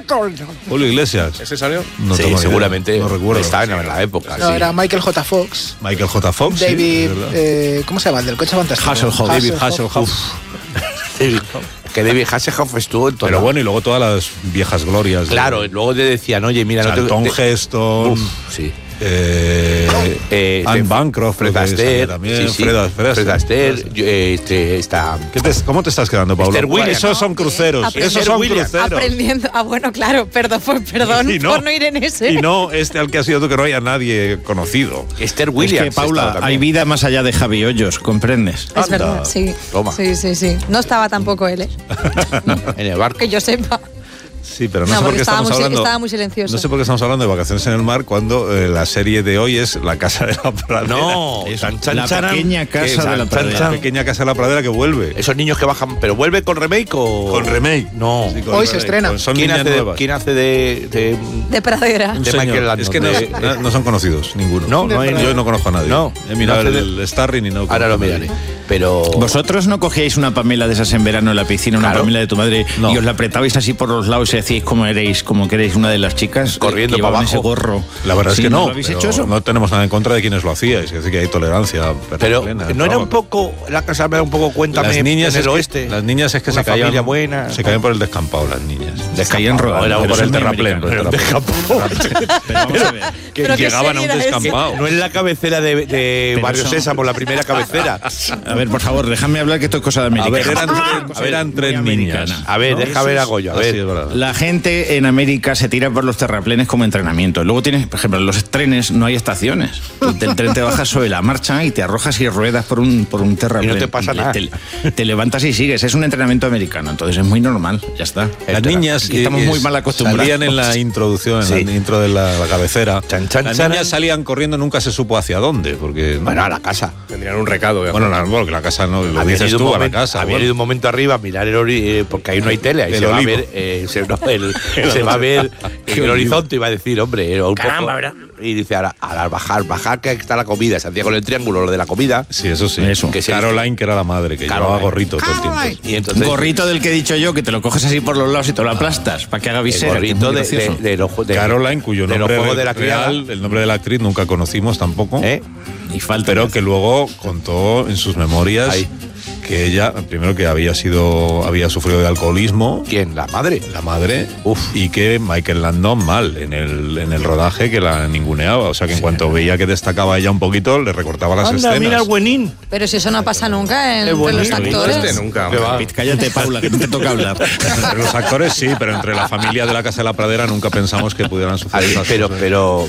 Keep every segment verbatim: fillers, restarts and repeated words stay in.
Julio Iglesias. ¿Ese salió? No sí, tengo ni seguramente. idea. No recuerdo. Estaba en la época. No, sí. era Michael J. Fox. Michael J. Fox. David, sí, es verdad. eh, ¿cómo se llama? El del coche fantástico. Hasselhoff. David Hasselhoff. Que David Hasselhoff estuvo en todo. Pero bueno, y luego todas las viejas glorias. Claro, de, luego te decían, oye, mira, no te... Charlton te- Heston. Uf, sí. Eh, Eh, Anne este, Bancroft. Fred creo que Astaire, sale también. sí, sí. Fred, Fred, Fred Astaire, yo, eh, este, está... ¿Qué te- ¿Cómo te estás quedando, Pablo? Esther Williams. Esos son cruceros. Aprender. Esos son Williams. cruceros. Aprendiendo. Ah, bueno, claro, perdón, por, perdón Y no, por no ir en ese. Y no este al que has ido tú, que no haya nadie conocido. Esther Es Williams. que, Paula, estaba hay también. vida más allá de Javi Hoyos, ¿comprendes? Es Anda. verdad, sí. Toma. Sí, sí, sí. No estaba tampoco él, ¿eh? En el barco. Que yo sepa. Sí, pero no, No, sé por porque qué estaba estamos muy, hablando. estaba muy silencioso. No sé por qué estamos hablando de Vacaciones en el Mar cuando eh, la serie de hoy es La Casa de la Pradera. No, Eso, chan, chan, la charan, pequeña que casa chan, de la chan, pradera. chan. La pequeña Casa de la Pradera que vuelve. Esos niños que bajan, pero vuelve con remake o Con remake. No. Sí, con Hoy se remake. estrena. Con- Son ¿Quién niñas hace, de, nuevas. ¿Quién hace de, de, De pradera. Un de señor. Michael Landon? Es que no, De- no- no son conocidos, ninguno. No, no hay- Yo no conozco a nadie. No, He mirado no hace el, el Starring y no Ahora lo conozco a miraré. nadie. Pero ¿Vosotros no cogíais una Pamela de esas en verano en la piscina, una Claro. Pamela de tu madre, No. y os la apretabais así por los lados y decíais como eréis, como que erais una de las chicas eh, Corriendo que para llevaban abajo. ese gorro? La verdad Sí, es que no. ¿Lo habéis pero hecho eso? No tenemos nada en contra de quienes lo hacíais. Es decir, que hay tolerancia. pero plena. no era un poco la casa me da un poco cuéntame Las niñas, en es el que, oeste. las niñas es que Una se caían, familia buena. se caían por el descampado, las niñas. Les caían rodando. Era pero por eso el es muy terraplén. por el americano. terraplén. Pero vamos a ver. Que ¿Pero qué llegaban a un serie era esa? descampado. No es la cabecera de, de Pero Barrio son- Sésamo, la primera cabecera. A ver, por favor, déjame hablar que esto es cosa de A América. ver, eran, Cosa a ver, eran muy tres americana. niñas. A ver, ¿no? deja ver a Goyo, a Ah, sí, ver. es verdad. La gente en América se tira por los terraplenes como entrenamiento. Luego tienes, por ejemplo, en los trenes no hay estaciones. Tú del tren te bajas sobre la marcha y te arrojas y ruedas por un, por un terraplén. Y no te pasa nada. Te, te levantas y sigues. Es un entrenamiento americano, entonces es muy normal. Ya está. Las niñas Aquí estamos eh, muy mal acostumbrados. salían en la introducción, en Sí. la intro de la, la cabecera. Chan, chan, Las chan. niñas salían corriendo, nunca se supo hacia dónde, porque Bueno, a la casa. Tendrían un recado. bueno, la, bueno, que la casa no lo Habían dices ido, tú un a la momento, casa. habían bueno. ido un momento arriba a mirar el ori eh, porque ahí no hay tele, ahí El se va a olivo. ver, eh, se, no, el, se va a ver en el horizonte y va a decir, hombre, eh, un Caramba, poco, ¿verdad? y dice, ahora, ahora bajar, bajar que está la comida, se hacía con el triángulo lo de la comida. Sí, eso sí. Eso. Que Caroline, que era la madre, que Caroline. llevaba gorrito todo el tiempo. Y Un entonces gorrito del que he dicho yo, que te lo coges así por los lados y te lo aplastas, para que haga el visera. que es gorrito muy de, gracioso. de, de los de, Caroline, cuyo de los nombre juegos de la real, criada, el nombre de la actriz nunca conocimos tampoco. ¿eh? Y falta. Pero que luego contó en sus memorias Ahí. que ella, primero que había sido, había sufrido de alcoholismo, ¿Quién? La madre. la madre, Uf. y que Michael Landon mal en el, en el rodaje, que la ninguneaba. O sea que en cuanto veía que destacaba ella un poquito, le recortaba las Anda, escenas. mira el buenín. Pero si eso no pasa nunca en, Qué entre los bonito. actores. Este nunca. ¿Qué va? hombre. Cállate, Paula, que no te toca hablar. Entre los actores sí, pero entre la familia de la Casa de la Pradera nunca pensamos que pudieran suceder Ahí, esas pero, cosas. pero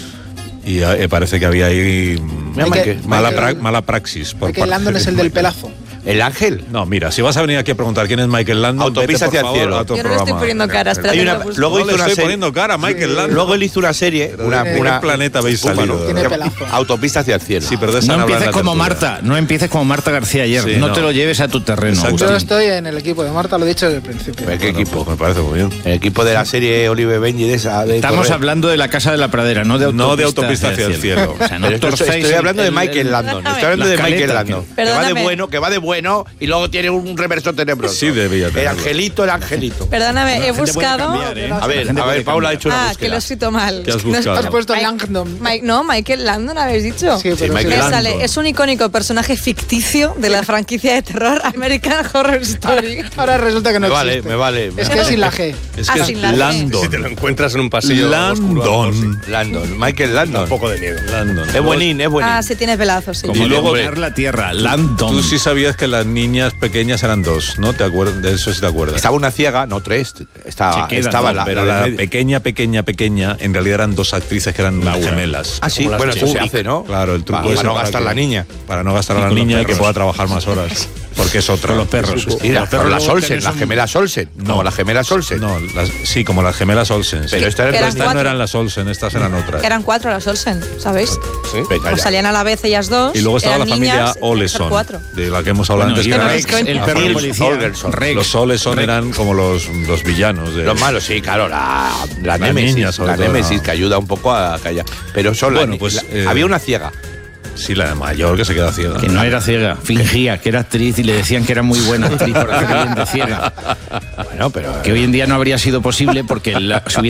Y eh, parece que había ahí mm, Mira, Michael- Michael- mala, Michael- pra- mala praxis. por Michael parte Landon de es el del Michael. pelazo. el ángel. No, mira, si vas a venir aquí a preguntar quién es Michael Landon, Autopista vete, hacia por el favor, cielo. a otro Yo no le estoy programa. poniendo cara, espera Hay que una- lo busco. luego No hizo le una estoy serie. poniendo cara a Michael Landon. Luego él hizo una serie, una, ¿De qué una planeta habéis Búfalo, salido? Tiene que- pelazo. Autopista hacia el cielo. Sí, pero de esa No no hablan empieces la como tertulia. Marta, no empieces como Marta García ayer. Sí, no, no. te lo lleves a tu terreno. Exacto. Agustín. Yo estoy en el equipo de Marta, lo he dicho desde el principio. ¿Qué Bueno, equipo? pues me parece muy bien. El equipo de la serie Olive Benji de esa. De Estamos correr. hablando de la Casa de la Pradera, no de autopista, No de autopista hacia el cielo. O sea, no Pero esto- torzáis estoy el- hablando de el- Michael el- Landon. Estoy Perdóname. hablando de La Michael caleta, Landon. que- Que va de Perdóname. bueno, que va de bueno y luego tiene un reverso tenebroso. Sí, debía El tenerlo. angelito, el angelito. Perdóname, he gente puede buscado. cambiar, ¿eh? A La ver, gente a puede ver, Paula ha cambiar. hecho una Ah, que búsqueda. lo he escrito mal. ¿Qué has Es que no es- buscado? Has puesto Mike- Langdon. Mike- no, Michael Landon habéis dicho. Sí, pero Michael Me sí. Landon. sale, es un icónico personaje ficticio de la franquicia de terror American Horror Story. Ahora resulta que no Me vale, existe. me vale. me Es vale. que es sin la G. Es Ah, que sin es la G. Landon. Si te lo encuentras en un pasillo oscuro, Landon. Landon, Michael da Landon. un poco de miedo. Landon. Es buenín, es buenín. Ah, sí, tienes pelazos, sí. Como Y luego- luego la tierra, Landon. Tú sí sabías que las niñas pequeñas eran dos, ¿no? ¿Te acuerdas? De eso sí te acuerdas. Estaba una ciega, no tres. Estaba, Se quedan, estaba ¿no? la, Pero la la del medio. pequeña, pequeña, pequeña, en realidad eran dos actrices que eran gemelas. Ah, sí, Como las bueno, eso se Kubrick. hace, ¿no? Claro, el truco Para, es para no gastar que- la niña. Para no gastar a la con los niña y que perros. pueda trabajar más horas. Porque es otra. Con los perros. Mira, Los perros pero las luego Olsen, tenés las un- gemelas Olsen. No. Como las gemelas Olsen. No, las- sí, como las gemelas Olsen. sí. Pero esta era Eran Estas cuatro. no eran las Olsen, estas eran otras. Eran cuatro las Olsen, ¿sabéis? ¿Sí? Venga, Pues ya. salían a la vez ellas dos. Y luego estaba eran la familia niñas, Oleson, cuatro. de la que hemos hablado Bueno, antes. y que no eran- es coña. Rex, el perro Nils policía. Holgersson. Rex. Los Oleson eran como los, los villanos. De, Los malos, sí, claro, la, la Las Némesis, niñas, sobre la todo, Némesis no. que ayuda un poco a callar. Pero son las Bueno, ni- pues, la- eh, había una ciega. Sí, la mayor que se queda ciega. Que no era ciega, fingía que era actriz y le decían que era muy buena actriz por hacer bien de ciega. Bueno, pero Que hoy en día no habría sido posible porque la, si hubiese